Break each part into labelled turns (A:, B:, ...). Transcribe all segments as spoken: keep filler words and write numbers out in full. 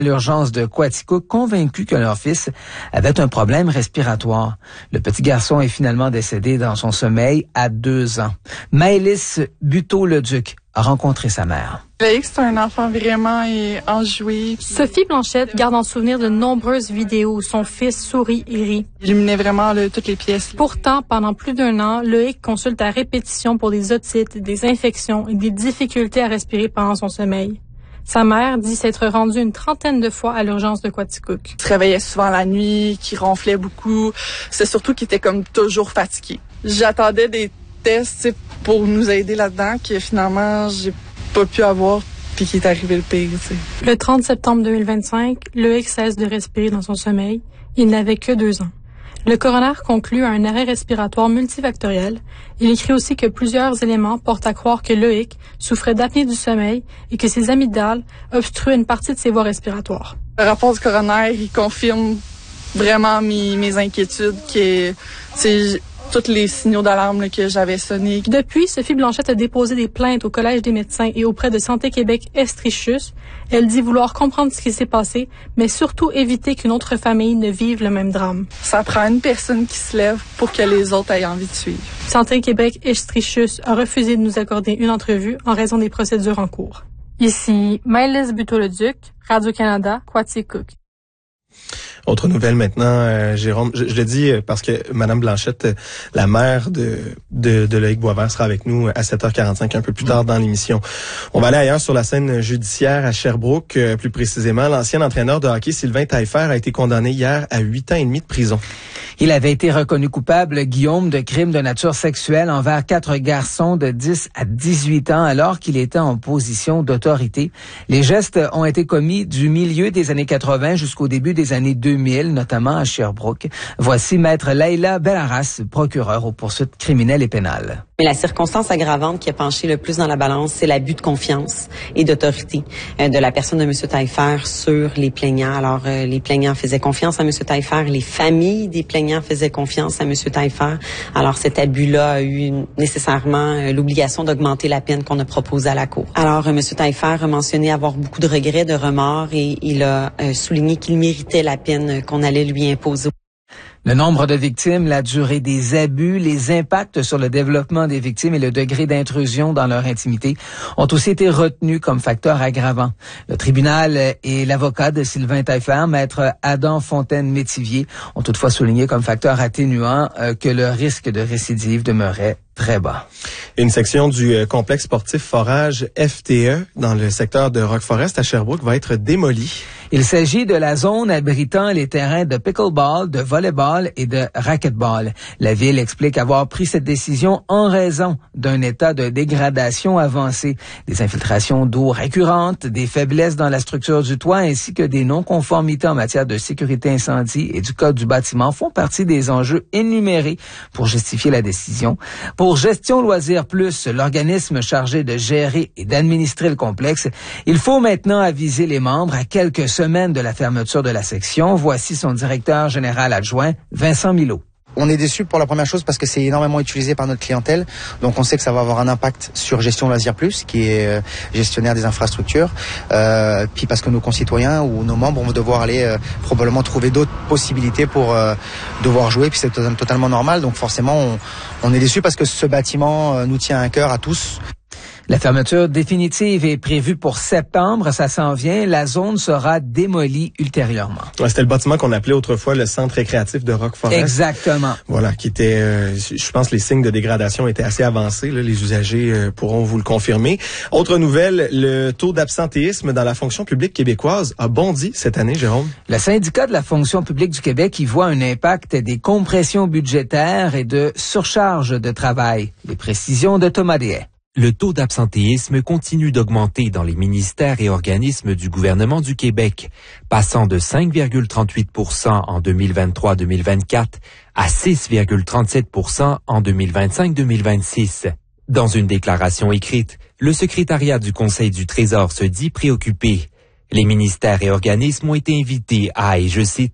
A: L'urgence de Quaticook, convaincu que leur fils avait un problème respiratoire. Le petit garçon est finalement décédé dans son sommeil à deux ans. Maëlys Buteau-Leduc a rencontré sa mère.
B: Loïc, c'est un enfant vraiment enjoué.
C: Sophie Blanchette garde en souvenir de nombreuses vidéos où son fils sourit et rit.
B: Il illuminait vraiment là, toutes les pièces.
C: Pourtant, pendant plus d'un an, Loïc consulte à répétition pour des otites, des infections et des difficultés à respirer pendant son sommeil. Sa mère dit s'être rendue une trentaine de fois à l'urgence de Quaticook.
B: Il se réveillait souvent la nuit, qu'il ronflait beaucoup. C'est surtout qu'il était comme toujours fatigué. J'attendais des tests pour nous aider là-dedans, que finalement, j'ai pas pu avoir, puis qu'il est arrivé le pire. T'sais.
C: Le trente septembre deux mille vingt-cinq, Loïc cesse de respirer dans son sommeil. Il n'avait que deux ans. Le coroner conclut à un arrêt respiratoire multifactoriel. Il écrit aussi que plusieurs éléments portent à croire que Loïc souffrait d'apnée du sommeil et que ses amygdales obstruaient une partie de ses voies respiratoires.
B: Le rapport du coroner, il confirme vraiment mes, mes inquiétudes, que c'est tous les signaux d'alarme là, que j'avais sonnés.
C: Depuis, Sophie Blanchette a déposé des plaintes au Collège des médecins et auprès de Santé Québec Estrichus. Elle dit vouloir comprendre ce qui s'est passé, mais surtout éviter qu'une autre famille ne vive le même drame.
B: Ça prend une personne qui se lève pour que les autres aient envie de suivre.
C: Santé Québec Estrichus a refusé de nous accorder une entrevue en raison des procédures en cours. Ici, Maëlys Buteau-Leduc, Radio-Canada, Quaticook.
D: Autre nouvelle maintenant, euh, Jérôme. Je, je le dis parce que Madame Blanchette, la mère de, de, de Loïc Boisvert, sera avec nous à sept heures quarante-cinq un peu plus tard dans l'émission. On va aller ailleurs sur la scène judiciaire à Sherbrooke. Euh, plus précisément, l'ancien entraîneur de hockey Sylvain Taillefer a été condamné hier à huit ans et demi de prison.
A: Il avait été reconnu coupable, Guillaume, de crimes de nature sexuelle envers quatre garçons de dix à dix-huit ans alors qu'il était en position d'autorité. Les gestes ont été commis du milieu des années quatre-vingts jusqu'au début des années deux mille, notamment à Sherbrooke. Voici Maître Laïla Bellaras, procureure aux poursuites criminelles et pénales.
E: Mais la circonstance aggravante qui a penché le plus dans la balance, c'est l'abus de confiance et d'autorité euh, de la personne de M. Taillefer sur les plaignants. Alors, euh, les plaignants faisaient confiance à M. Taillefer, les familles des plaignants faisaient confiance à M. Taillefer. Alors, cet abus-là a eu nécessairement euh, l'obligation d'augmenter la peine qu'on a proposée à la Cour. Alors, euh, M. Taillefer a mentionné avoir beaucoup de regrets, de remords et il a euh, souligné qu'il méritait la peine qu'on allait lui imposer.
A: Le nombre de victimes, la durée des abus, les impacts sur le développement des victimes et le degré d'intrusion dans leur intimité ont aussi été retenus comme facteurs aggravants. Le tribunal et l'avocat de Sylvain Taillefer, maître Adam Fontaine-Métivier, ont toutefois souligné comme facteur atténuant euh, que le risque de récidive demeurait très bas.
D: Une section du euh, complexe sportif Forage F T E dans le secteur de Rock Forest à Sherbrooke va être démolie.
A: Il s'agit de la zone abritant les terrains de pickleball, de volleyball et de racquetball. La ville explique avoir pris cette décision en raison d'un état de dégradation avancé, des infiltrations d'eau récurrentes, des faiblesses dans la structure du toit ainsi que des non-conformités en matière de sécurité incendie et du code du bâtiment font partie des enjeux énumérés pour justifier la décision. Pour Gestion Loisirs Plus, l'organisme chargé de gérer et d'administrer le complexe, il faut maintenant aviser les membres à quelques semaine de la fermeture de la section. Voici son directeur général adjoint, Vincent Milot.
F: On est déçus pour la première chose parce que c'est énormément utilisé par notre clientèle. Donc on sait que ça va avoir un impact sur Gestion Loisirs Plus, qui est euh, gestionnaire des infrastructures. Euh, puis parce que nos concitoyens ou nos membres vont devoir aller euh, probablement trouver d'autres possibilités pour euh, devoir jouer. Puis c'est to- totalement normal. Donc forcément, on, on est déçus parce que ce bâtiment euh, nous tient à cœur à tous.
A: La fermeture définitive est prévue pour septembre, ça s'en vient. La zone sera démolie ultérieurement.
D: Ouais, c'était le bâtiment qu'on appelait autrefois le centre récréatif de Rock Forest.
A: Exactement.
D: Voilà, qui était, euh, je pense, les signes de dégradation étaient assez avancés. Là, les usagers euh, pourront vous le confirmer. Autre nouvelle, le taux d'absentéisme dans la fonction publique québécoise a bondi cette année, Jérôme.
A: Le syndicat de la fonction publique du Québec y voit un impact des compressions budgétaires et de surcharge de travail. Les précisions de Thomas Déhay.
G: Le taux d'absentéisme continue d'augmenter dans les ministères et organismes du gouvernement du Québec, passant de cinq virgule trente-huit pour cent en deux mille vingt-trois deux mille vingt-quatre à six virgule trente-sept pour cent en deux mille vingt-cinq deux mille vingt-six. Dans une déclaration écrite, le secrétariat du Conseil du Trésor se dit préoccupé. Les ministères et organismes ont été invités à, et je cite,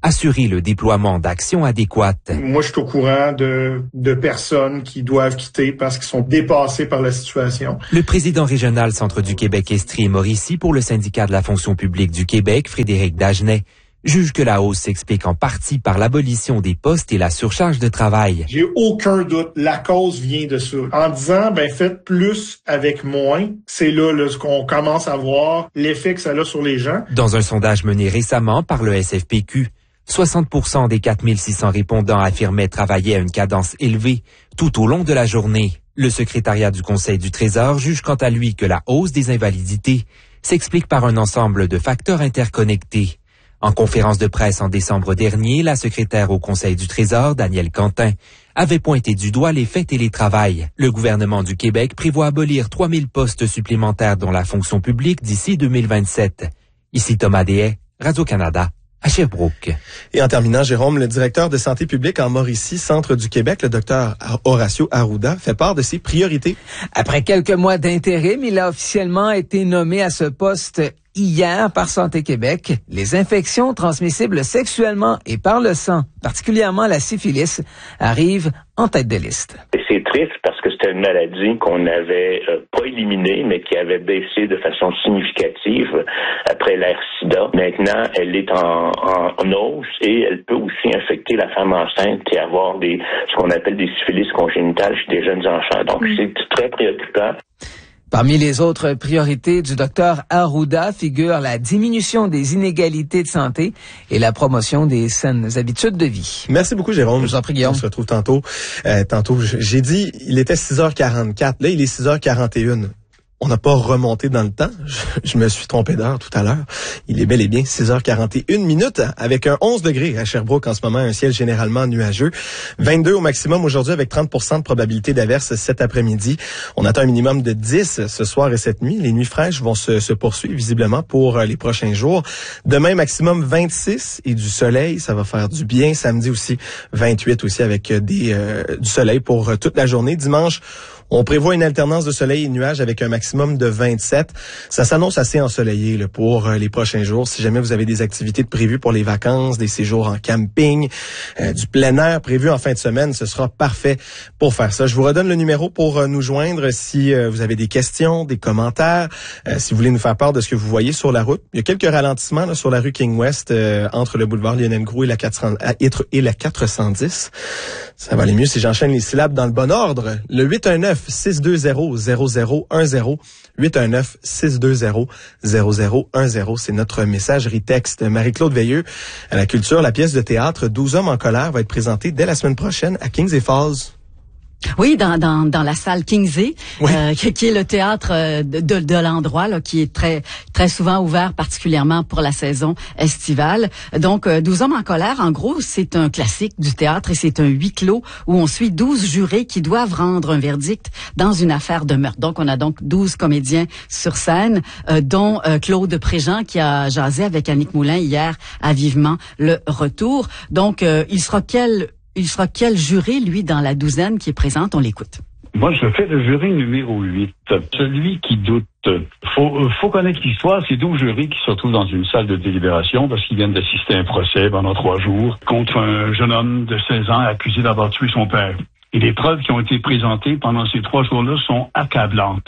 G: assurer le déploiement d'actions adéquates.
H: Moi, je suis au courant de, de personnes qui doivent quitter parce qu'ils sont dépassés par la situation.
G: Le président régional Centre du Québec Estrie et Mauricie pour le syndicat de la fonction publique du Québec, Frédéric Dagenet, juge que la hausse s'explique en partie par l'abolition des postes et la surcharge de travail.
H: J'ai aucun doute, la cause vient de ça. En disant, ben faites plus avec moins, c'est là, là ce qu'on commence à voir, l'effet que ça a sur les gens.
G: Dans un sondage mené récemment par le S F P Q, soixante pour cent des quatre mille six cents répondants affirmaient travailler à une cadence élevée tout au long de la journée. Le secrétariat du Conseil du Trésor juge quant à lui que la hausse des invalidités s'explique par un ensemble de facteurs interconnectés. En conférence de presse en décembre dernier, la secrétaire au Conseil du Trésor, Danielle Quentin, avait pointé du doigt l'effet télétravail. Le gouvernement du Québec prévoit abolir trois mille postes supplémentaires dans la fonction publique d'ici deux mille vingt-sept. Ici Thomas Deshaies, Radio-Canada. À Sherbrooke.
D: Et en terminant, Jérôme, le directeur de santé publique en Mauricie, Centre du Québec, le docteur Horacio Arruda, fait part de ses priorités.
A: Après quelques mois d'intérim, il a officiellement été nommé à ce poste hier par Santé Québec. Les infections transmissibles sexuellement et par le sang, particulièrement la syphilis, arrivent en tête de liste.
I: Et c'est triste parce que c'était une maladie qu'on n'avait euh, pas éliminée, mais qui avait baissé de façon significative après l'ère sida. Maintenant, elle est en, en, en hausse et elle peut aussi infecter la femme enceinte et avoir des ce qu'on appelle des syphilis congénitales chez des jeunes enfants. Donc, mmh. c'est très préoccupant.
A: Parmi les autres priorités du docteur Arruda figure la diminution des inégalités de santé et la promotion des saines habitudes de vie.
D: Merci beaucoup, Jérôme.
A: Je vous en prie, Guillaume.
D: On se retrouve tantôt. Euh, tantôt, j'ai dit, il était six heures quarante-quatre. Là, il est six heures quarante et une. On n'a pas remonté dans le temps. Je, je me suis trompé d'heure tout à l'heure. Il est bel et bien six heures quarante et une minutes avec un onze degrés à Sherbrooke en ce moment, un ciel généralement nuageux. vingt-deux au maximum aujourd'hui avec trente pour cent de probabilité d'averse cet après-midi. On attend un minimum de dix ce soir et cette nuit. Les nuits fraîches vont se, se poursuivre visiblement pour les prochains jours. Demain, maximum vingt-six et du soleil. Ça va faire du bien. Samedi aussi, vingt-huit aussi avec des euh, du soleil pour toute la journée. Dimanche, on prévoit une alternance de soleil et de nuages avec un maximum de vingt-sept. Ça s'annonce assez ensoleillé là, pour euh, les prochains jours. Si jamais vous avez des activités de prévues pour les vacances, des séjours en camping, euh, du plein air prévu en fin de semaine, ce sera parfait pour faire ça. Je vous redonne le numéro pour euh, nous joindre si euh, vous avez des questions, des commentaires, euh, si vous voulez nous faire part de ce que vous voyez sur la route. Il y a quelques ralentissements là, sur la rue King West euh, entre le boulevard Lionel-Groulx et la quatre cents, et la quatre cent dix. Ça va aller mieux si j'enchaîne les syllabes dans le bon ordre. Le huit un neuf six deux zéro zéro zéro un zéro, huit un neuf six deux zéro zéro zéro un zéro, c'est notre messagerie texte. Marie-Claude Veilleux, à la culture, la pièce de théâtre douze hommes en colère va être présentée dès la semaine prochaine à Kings et Falls.
J: Oui, dans dans dans la salle Kingsley,
D: oui.
J: euh, qui, qui est le théâtre de de, de l'endroit là, qui est très très souvent ouvert, particulièrement pour la saison estivale. Donc, euh, douze hommes en colère, en gros, c'est un classique du théâtre et c'est un huis clos où on suit douze jurés qui doivent rendre un verdict dans une affaire de meurtre. Donc, on a donc douze comédiens sur scène, euh, dont euh, Claude Préjean qui a jasé avec Annick Moulin hier à Vivement le retour. Donc, euh, il sera quel Il sera quel juré, lui, dans la douzaine qui est présente? On l'écoute.
K: Moi, je fais le jury numéro huit. Celui qui doute. Faut, faut connaître l'histoire. C'est douze jurés qui se retrouvent dans une salle de délibération parce qu'ils viennent d'assister à un procès pendant trois jours contre un jeune homme de seize ans accusé d'avoir tué son père. Et les preuves qui ont été présentées pendant ces trois jours-là sont accablantes.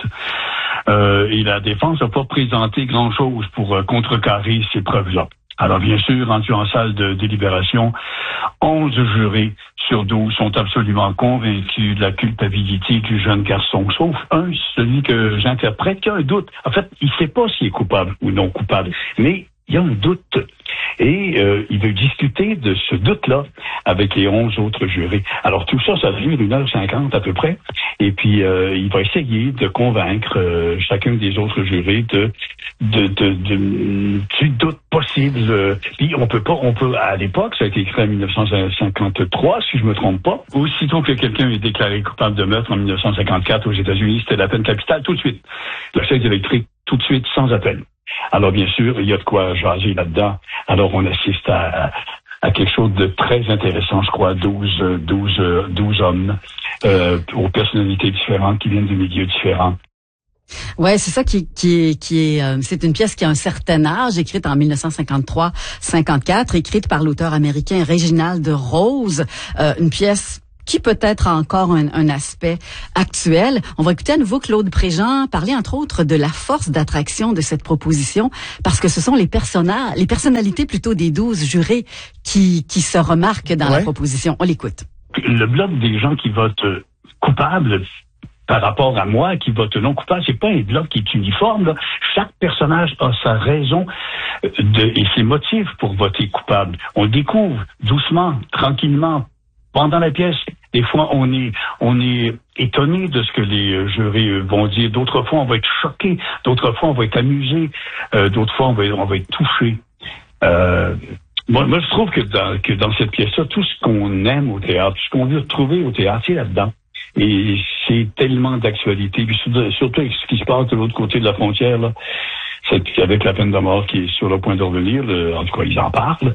K: Euh, et la défense n'a pas présenté grand-chose pour euh, contrecarrer ces preuves-là. Alors, bien sûr, rendus en salle de délibération, onze jurés sur douze sont absolument convaincus de la culpabilité du jeune garçon, sauf un, celui que j'interprète, qui a un doute. En fait, il ne sait pas s'il est coupable ou non coupable, mais il y a un doute. Et euh, il veut discuter de ce doute-là avec les onze autres jurés. Alors tout ça, ça dure une heure cinquante à peu près. Et puis euh, il va essayer de convaincre euh, chacun des autres jurés de, de, de, de du doute possible. Puis on peut pas, on peut à l'époque, ça a été écrit en dix-neuf cent cinquante-trois, si je me trompe pas. Aussitôt que quelqu'un est déclaré coupable de meurtre en dix-neuf cent cinquante-quatre aux États-Unis, c'était la peine capitale tout de suite. Le chef électrique tout de suite sans appel. Alors, bien sûr, il y a de quoi jaser là-dedans. Alors, on assiste à, à quelque chose de très intéressant, je crois, douze, douze, douze hommes euh, aux personnalités différentes qui viennent de milieux différents.
J: Ouais, c'est ça qui, qui est, qui est, euh, c'est une pièce qui a un certain âge, écrite en dix-neuf cent cinquante-trois cinquante-quatre, écrite par l'auteur américain Reginald Rose, euh, une pièce qui peut être encore un, un aspect actuel. On va écouter à nouveau Claude Préjean parler entre autres de la force d'attraction de cette proposition, parce que ce sont les personnages, les personnalités plutôt des douze jurés qui, qui se remarquent dans ouais. la proposition. On l'écoute.
K: Le bloc des gens qui votent coupables par rapport à moi, qui votent non coupable, c'est pas un bloc qui est uniforme, là. Chaque personnage a sa raison de, et ses motifs pour voter coupable. On découvre doucement, tranquillement, pendant la pièce. Des fois, on est, on est étonné de ce que les jurés vont dire. D'autres fois, on va être choqué. D'autres fois, on va être amusé. Euh, d'autres fois, on va, on va être touché. Euh, moi, moi, je trouve que dans, que dans cette pièce-là, tout ce qu'on aime au théâtre, tout ce qu'on veut retrouver au théâtre, c'est là-dedans. Et c'est tellement d'actualité. Puis surtout avec ce qui se passe de l'autre côté de la frontière, là, c'est avec la peine de mort qui est sur le point de revenir, en tout cas, ils en parlent.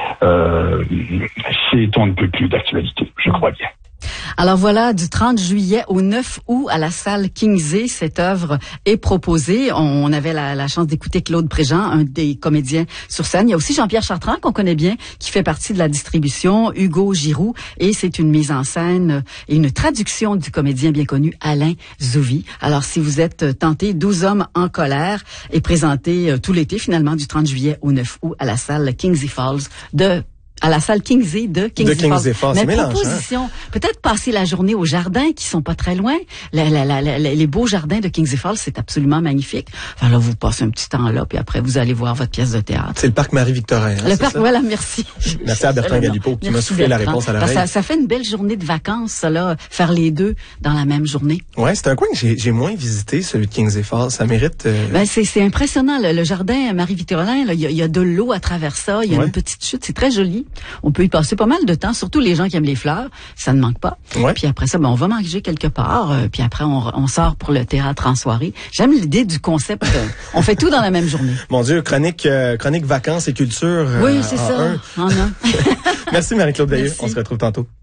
K: Euh, c'est on ne peut plus d'actualité, je crois bien.
J: Alors voilà, du trente juillet au neuf août à la salle Kingsley, cette œuvre est proposée. On avait la, la chance d'écouter Claude Préjean, un des comédiens sur scène. Il y a aussi Jean-Pierre Chartrand, qu'on connaît bien, qui fait partie de la distribution, Hugo Giroux, et c'est une mise en scène et une traduction du comédien bien connu Alain Zouvi. Alors si vous êtes tenté, douze hommes en colère est présenté tout l'été, finalement, du trente juillet au neuf août à la salle Kingsley Falls de à la salle Kingsley de Kingsley,
D: de Kingsley Falls.
J: Mais proposition, peut-être passer la journée au jardin qui sont pas très loin. La, la, la, la, les beaux jardins de Kingsley Falls, c'est absolument magnifique. Enfin là, vous passez un petit temps là, puis après vous allez voir votre pièce de théâtre.
D: C'est le parc Marie-Victorin. Hein,
J: le parc, ça? Voilà, merci.
D: Merci à Bertrand Galipeau qui m'a soufflé la réponse à l'oreille.
J: Ça, ça fait une belle journée de vacances, ça, là, faire les deux dans la même journée.
D: Ouais, c'est un coin que j'ai, j'ai moins visité, celui de Kingsley Falls. Ça mérite. Euh...
J: Ben c'est, c'est impressionnant. Le, le jardin Marie-Victorin, il y, y a de l'eau à travers ça. Il y a ouais. une petite chute. C'est très joli. On peut y passer pas mal de temps, surtout les gens qui aiment les fleurs, ça ne manque pas. Ouais. Puis après ça, ben, on va manger quelque part, euh, puis après on, on sort pour le théâtre en soirée. J'aime l'idée du concept, euh, on fait tout dans la même journée.
D: Mon Dieu, chronique euh, chronique vacances et culture.
J: Oui, c'est ça,
D: un.
J: en un.
D: Merci Marie-Claude Dailleux, on se retrouve tantôt.